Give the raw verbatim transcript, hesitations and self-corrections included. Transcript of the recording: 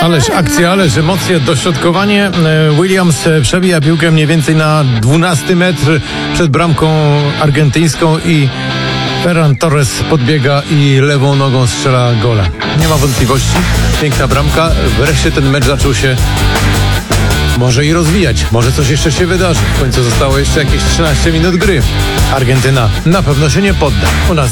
Ależ akcja, ależ emocje, dośrodkowanie. E, Williams e, przebija piłkę mniej więcej na dwunasty metr przed bramką argentyńską i Ferran Torres podbiega i lewą nogą strzela gola. Nie ma wątpliwości. Piękna bramka. Wreszcie ten mecz zaczął się może i rozwijać. Może coś jeszcze się wydarzy. W końcu zostało jeszcze jakieś trzynaście minut gry. Argentyna na pewno się nie podda. U nas